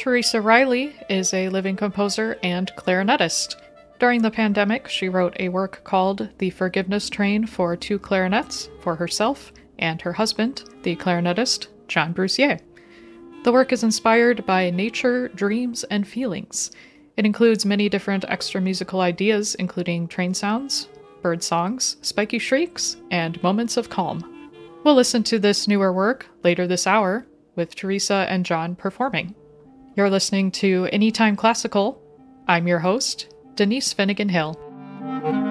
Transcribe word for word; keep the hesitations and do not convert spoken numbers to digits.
Teresa Riley is a living composer and clarinetist. During the pandemic, she wrote a work called The Forgiveness Train for two clarinets for herself and her husband, the clarinetist John Brussier. The work is inspired by nature, dreams, and feelings. It includes many different extra musical ideas, including train sounds, bird songs, spiky shrieks, and moments of calm. We'll listen to this newer work later this hour, with Teresa and John performing. You're listening to Anytime Classical. I'm your host, Denise Finnegan Hill.